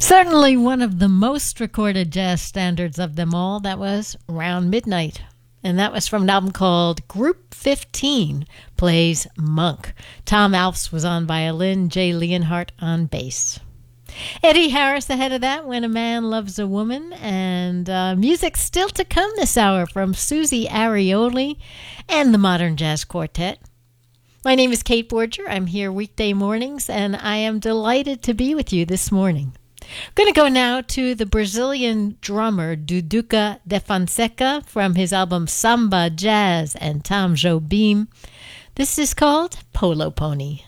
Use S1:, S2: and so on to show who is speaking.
S1: Certainly one of the most recorded jazz standards of them all. That was Round Midnight. And that was from an album called Group 15 Plays Monk. Tom Alves was on violin, Jay Leonhardt on bass. Eddie Harris ahead of that, When a Man Loves a Woman. And music still to come this hour from Susie Arioli and the Modern Jazz Quartet. My name is Kate Borger. I'm here weekday mornings, and I am delighted to be with you this morning. I'm going to go now to the Brazilian drummer Duduca de Fonseca from his album Samba, Jazz, and Tom Jobim. This is called Polo Pony.